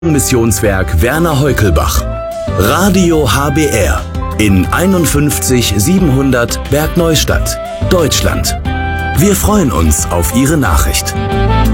Missionswerk Werner Heukelbach. Radio HBR in 51 700 Bergneustadt, Deutschland. Wir freuen uns auf Ihre Nachricht.